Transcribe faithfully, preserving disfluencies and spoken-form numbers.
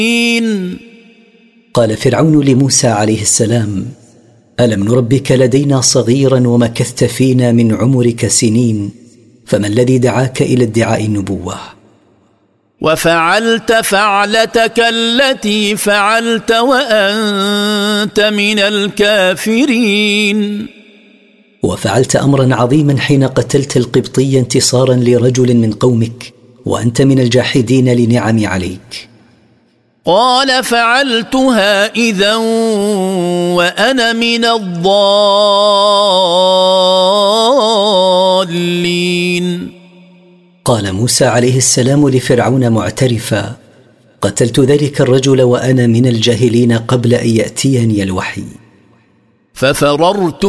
قال فرعون لموسى عليه السلام: ألم نربك لدينا صغيرا ومكثت فينا من عمرك سنين، فما الذي دعاك إلى ادعاء النبوة؟ وفعلت فعلتك التي فعلت وأنت من الكافرين. وفعلت أمرا عظيما حين قتلت القبطي انتصارا لرجل من قومك وأنت من الجاحدين لنعمي عليك. قال: فعلتها إذا وأنا من الضالين. قال موسى عليه السلام لفرعون معترفا: قتلت ذلك الرجل وأنا من الجاهلين قبل أن يأتيني الوحي. ففررت